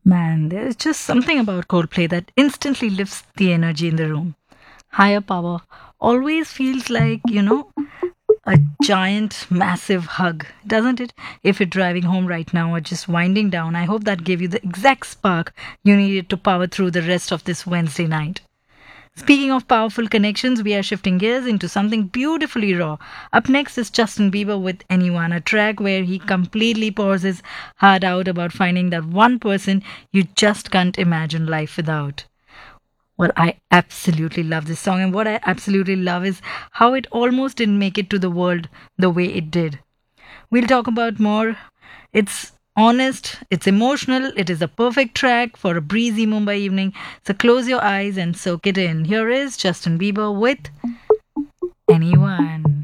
Man, there's just something about Coldplay that instantly lifts the energy in the room. Higher power always feels like, a giant, massive hug, doesn't it? If you're driving home right now or just winding down, I hope that gave you the exact spark you needed to power through the rest of this Wednesday night. Speaking of powerful connections, we are shifting gears into something beautifully raw. Up next is Justin Bieber with Anyone, a track where he completely pours his heart out about finding that one person you just can't imagine life without. Well, I absolutely love this song, and what I absolutely love is how it almost didn't make it to the world the way it did. We'll talk about more. It's honest, it's emotional, it is a perfect track for a breezy Mumbai evening. So close your eyes and soak it in. Here is Justin Bieber with Anyone.